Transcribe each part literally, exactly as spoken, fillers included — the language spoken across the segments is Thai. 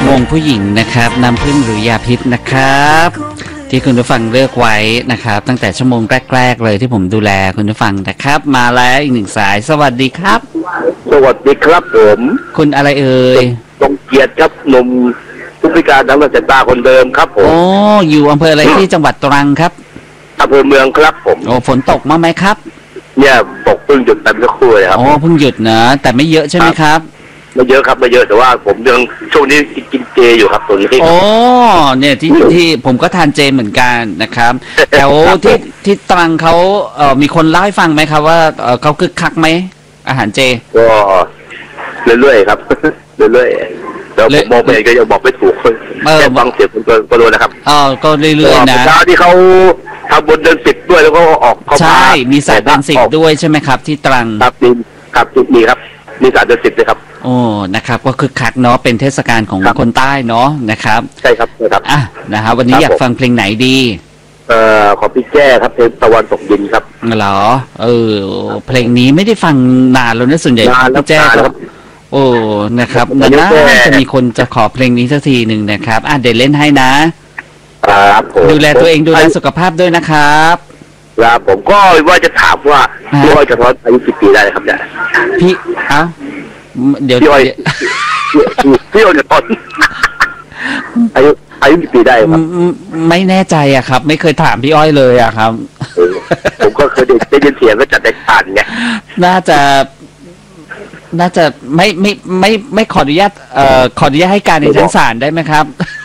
วงผู้หญิงนะครับน้ำพึ่งหรือยาพิษนะครับที่คุณผู้ฟังเลือกไว้นะครับตั้งแต่ชั่วโมงแรกๆเลยที่ผมดูแลคุณผู้ฟังนะครับมาแล้วอีกหนึ่งสายสวัสดีครับสวัสดีครับผมคุณอะไรเอ่ยทรงเกียรติครับหนุ่มผู้พิการทางสายตาคนเดิมครับผมโอ้อยู่อำเภออะไรที่จังหวัดตรังครับอำเภอเมืองครับผมโอ้ฝนตกมาไหมครับเนี่ยตกเพิ่งหยุดไปเมื่อครู่เลยครับโอ้เพิ่งหยุดนะแต่ไม่เยอะใช่ไหมครับไม่เยอะครับไม่เยอะแต่ว่าผมยังช่วงนี้กินเจอยู่ครับตรงนี้โอ้เนี่ยที่ที่ผมก็ทานเจเหมือนกันนะครับแต่โอ้ที่ที่ตรังเขาเอ่อมีคนเล่าให้ฟังไหมครับว่าเอ่อเขาคึกคักไหมอาหารเจก็เรื่อยๆครับเรื่อยๆแล้วผมมองไปก็ยังบอกไม่ถูกแค่ฟังเสียงผมก็รู้นะครับอ๋อก็เรื่อยๆนะเช้าที่เขาทำบนเดินสิบด้วยแล้วก็ออกใช่มีสายเดินสิบด้วยใช่ไหมครับที่ตรังครับมีครับมีครับมีสายเดินสิบด้วยครับโอ้นะครับก็คึกคักเนาะเป็นเทศกาลของคนใต้เนาะนะครับใช่ครับใช่ครับอ่ะนะครับวันนี้อยากฟังเพลงไหนดีเอ่อขอพี่แจ้ครับเพลงตะวันตกดินครับเหรอเออเพลงนี้ไม่ได้ฟังนานแล้วนะส่วนใหญ่พี่แจ้ครับโอ้นะครับนานๆจะมีคนจะขอเพลงนี้สักทีหนึ่งนะครับอ่ะเดี๋ยวเล่นให้นะครับดูแลตัวเองดูแลสุขภาพด้วยนะครับครับผมก็ว่าจะถามว่าพี่อ้อยจะทอนอายุกี่ปีได้ครับเนี่ยพี่เอ้าเดี๋ยวพี่อ้อยพี่อ้อยจะทอนอายุอายุกี่ปีได้ครับไม่แน่ใจอะครับไม่เคยถามพี่อ้อยเลยอะครับผมก็เคยได้ยินเสียงก็จัดได้ทานไงน่าจะน่าจะไม่ไม่ไม่ไม่ขออนุญาตเอ่อขออนุญาตให้การในชั้นศาลได้ไหมครับ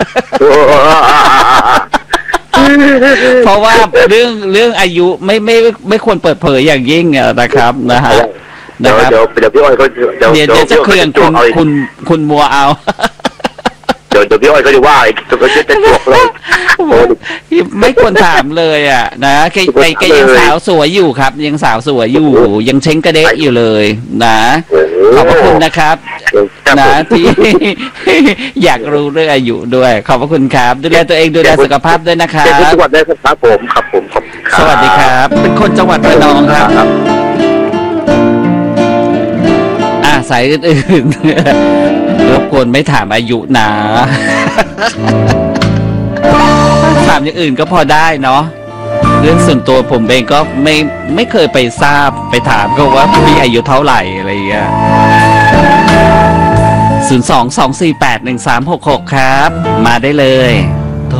เพราะว่าเรื่องเรื่องอายุไม่ไม่ไม่ควรเปิดเผยอย่างยิ่งนะครับนะฮะเดี๋ยวเดี๋ยวเดี๋ยวพี่อ้อยเขาเดี๋ยวเดี๋ยวจะเคลื่อนคุณคุณคุณมัวเอาเดี๋ยวเดี๋ยวพี่อ้อยเขาจะว่าอีกเขาจะจะจวกเลยไม่ควรถามเลยอ่ะนะแกแกยังสาวสวยอยู่ครับยังสาวสวยอยู่ยังเช้งกระเดะอยู่เลยนะขอบพระคุณนะครับนะที่อยากรู้เรื่องอายุด้วยขอบพระคุณครับดูแลตัวเองดูแลสุขภาพด้วยนะครับจังหวัดได้ครับผมครับผมสวัสดีครับเป็นคนจังหวัดระนองครับอ่าสายอื่นๆรบกวนไม่ถามอายุนะถามอย่างอื่นก็พอได้เนาะเรื่องส่วนตัวผมเองก็ไม่ไม่เคยไปทราบไปถามก็ว่ามีอายุเท่าไหร่อะไรอย่างเงี้ยศูนย์ สอง สอง สี่ แปด หนึ่ง สาม หก หกครับมาได้เลย